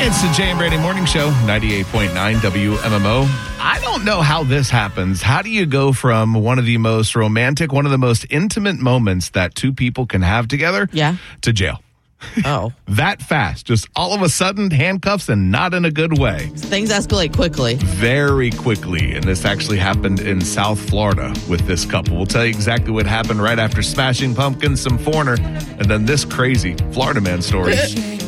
It's the Jay and Brady Morning Show, 98.9 WMMO. I don't know how this happens. How do you go from one of the most romantic, one of the most intimate moments that two people can have together to jail? Oh. That fast. Just all of a sudden, handcuffs and not in a good way. Things escalate quickly. Very quickly. And this actually happened in South Florida with this couple. We'll tell you exactly what happened right after Smashing Pumpkins, some Foreigner, and then this crazy Florida man story.